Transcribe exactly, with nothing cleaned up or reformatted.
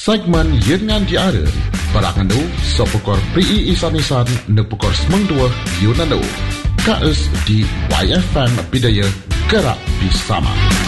Segmen Yengan Diara Berangandu Sopokor P I Isan-Isan Nepukor Semang Dua Yunandu Kaes di Y F M Bidaya Gerak Bersama.